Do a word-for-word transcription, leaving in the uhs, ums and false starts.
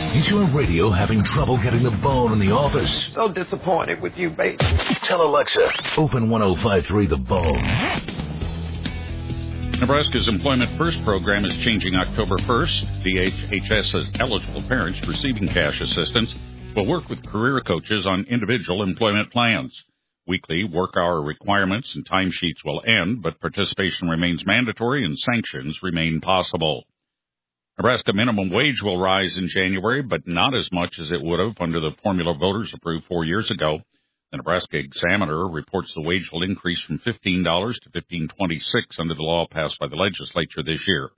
Is your radio having trouble getting the bone in the office? So disappointed with you, baby. Tell Alexa, open one oh five three The Bone. Nebraska's Employment First program is changing October first. D H H S's eligible parents receiving cash assistance will work with career coaches on individual employment plans. Weekly work hour requirements and timesheets will end, but participation remains mandatory and sanctions remain possible. Nebraska minimum wage will rise in January, but not as much as it would have under the formula voters approved four years ago. The Nebraska Examiner reports the wage will increase from fifteen dollars to fifteen twenty-six under the law passed by the legislature this year.